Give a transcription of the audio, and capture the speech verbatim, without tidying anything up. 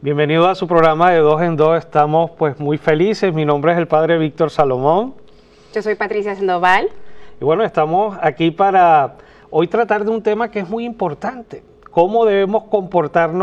Bienvenido a su programa de Dos en Dos. Estamos pues muy felices. Mi nombre es el Padre Víctor Salomón. Yo soy Patricia Sandoval. Y bueno, estamos aquí para hoy tratar de un tema que es muy importante. ¿Cómo debemos comportarnos